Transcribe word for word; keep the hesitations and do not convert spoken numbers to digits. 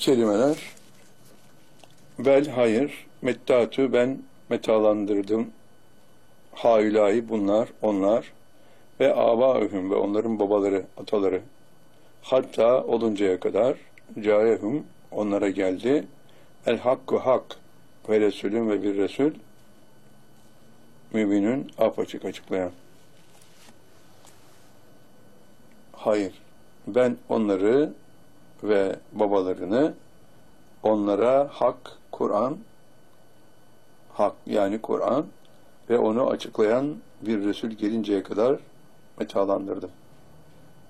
kelimeler. Bel, hayır. Mettatü, ben metalandırdım. Haülâi, bunlar, onlar. Ve âbâühüm, ve onların babaları, ataları. Hatta oluncaya kadar câehum, onlara geldi. El hakku hak ve Resulün ve bir Resul, müminün apaçık açıklayan. Hayır, ben onları ve babalarını onlara hak, Kur'an, hak yani Kur'an ve onu açıklayan bir Resul gelinceye kadar metalandırdım.